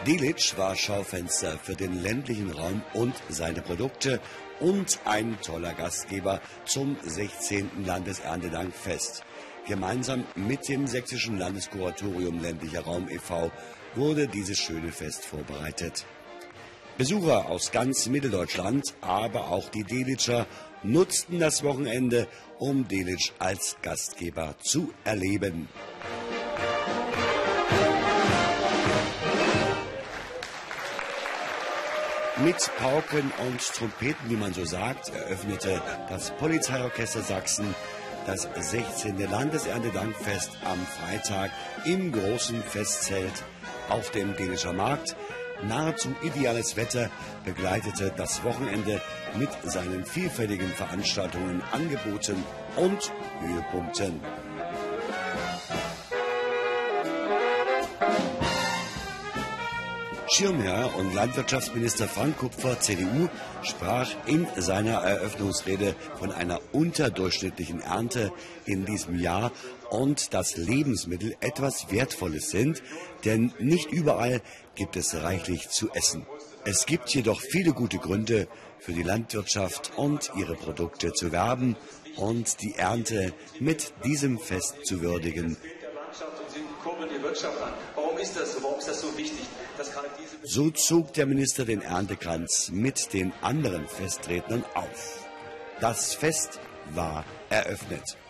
Delitzsch war Schaufenster für den ländlichen Raum und seine Produkte und ein toller Gastgeber zum 16. Landeserntedankfest. Gemeinsam mit dem Sächsischen Landeskuratorium Ländlicher Raum e.V. wurde dieses schöne Fest vorbereitet. Besucher aus ganz Mitteldeutschland, aber auch die Delitscher, nutzten das Wochenende, um Delitzsch als Gastgeber zu erleben. Mit Pauken und Trompeten, wie man so sagt, eröffnete das Polizeiorchester Sachsen das 16. Landeserntedankfest am Freitag im großen Festzelt auf dem Delitscher Markt. Nahezu ideales Wetter begleitete das Wochenende mit seinen vielfältigen Veranstaltungen, Angeboten und Höhepunkten. Schirmherr und Landwirtschaftsminister Frank Kupfer, CDU, sprach in seiner Eröffnungsrede von einer unterdurchschnittlichen Ernte in diesem Jahr und dass Lebensmittel etwas Wertvolles sind, denn nicht überall gibt es reichlich zu essen. Es gibt jedoch viele gute Gründe für die Landwirtschaft und ihre Produkte zu werben und die Ernte mit diesem Fest zu würdigen. Warum ist das so? Warum ist das so wichtig? So zog der Minister den Erntekranz mit den anderen Festrednern auf. Das Fest war eröffnet.